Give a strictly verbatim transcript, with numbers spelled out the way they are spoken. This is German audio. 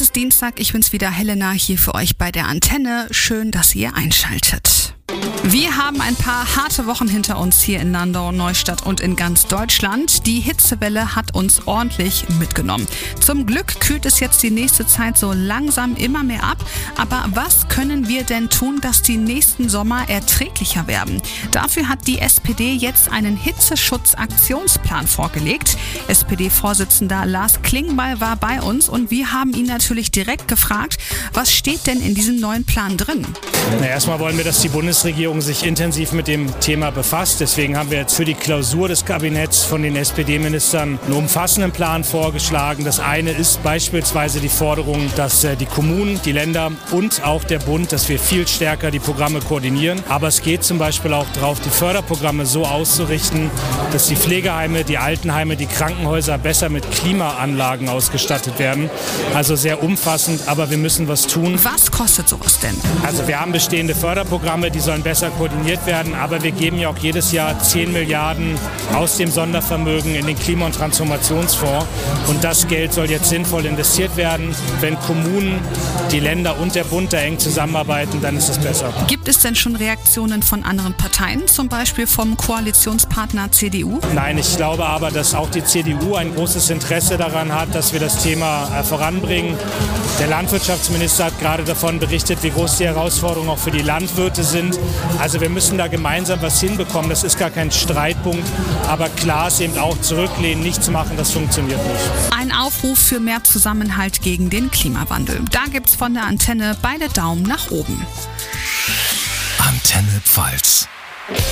ist Dienstag, ich bin's wieder, Helena, hier für euch bei der Antenne. Schön, dass ihr einschaltet. Wir haben ein paar harte Wochen hinter uns hier in Landau, Neustadt und in ganz Deutschland. Die Hitzewelle hat uns ordentlich mitgenommen. Zum Glück kühlt es jetzt die nächste Zeit so langsam immer mehr ab. Aber was können wir denn tun, dass die nächsten Sommer erträglicher werden? Dafür hat die S P D jetzt einen Hitzeschutzaktionsplan vorgelegt. S P D-Vorsitzender Lars Klingbeil war bei uns und wir haben ihn natürlich direkt gefragt, was steht denn in diesem neuen Plan drin? Na, erstmal wollen wir, dass die Bundesregierung sich intensiv mit dem Thema befasst. Deswegen haben wir jetzt für die Klausur des Kabinetts von den S P D-Ministern einen umfassenden Plan vorgeschlagen. Das eine ist beispielsweise die Forderung, dass die Kommunen, die Länder und auch der Bund, dass wir viel stärker die Programme koordinieren. Aber es geht zum Beispiel auch darauf, die Förderprogramme so auszurichten, dass die Pflegeheime, die Altenheime, die Krankenhäuser besser mit Klimaanlagen ausgestattet werden. Also sehr umfassend, aber wir müssen was tun. Was kostet sowas denn? Also wir haben bestehende Förderprogramme, die sollen besser koordiniert werden, aber wir geben ja auch jedes Jahr zehn Milliarden aus dem Sondervermögen in den Klima- und Transformationsfonds und das Geld soll jetzt sinnvoll investiert werden. Wenn Kommunen, die Länder und der Bund da eng zusammenarbeiten, dann ist es besser. Gibt es denn schon Reaktionen von anderen Parteien, zum Beispiel vom Koalitionspartner C D U? Nein, ich glaube aber, dass auch die C D U ein großes Interesse daran hat, dass wir das Thema äh, voranbringen. Der Landwirtschaftsminister hat gerade davon berichtet, wie groß die Herausforderungen auch für die Landwirte sind. Also wir müssen da gemeinsam was hinbekommen. Das ist gar kein Streitpunkt. Aber klar ist eben auch zurücklehnen, nichts machen, das funktioniert nicht. Ein Aufruf für mehr Zusammenhalt gegen den Klimawandel. Da gibt's von der Antenne beide Daumen nach oben. Antenne Pfalz.